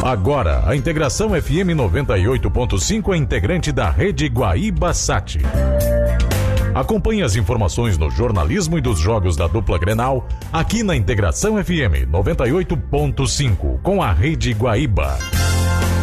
Agora, a Integração FM 98.5 é integrante da Rede Guaíba Sat. Acompanhe as informações no jornalismo e dos jogos da dupla Grenal, aqui na Integração FM 98.5, com a Rede Guaíba.